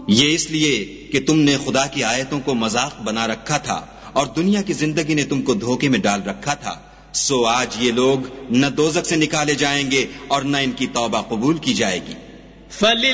ये इसलिए कि तुमने खुदा की आयतों को मजाक बना रखा था और दुनिया की जिंदगी ने तुमको धोखे में डाल रखा था। सो आज ये लोग न दोजख से निकाले जाएंगे और न इनकी तौबा कबूल की जाएगी।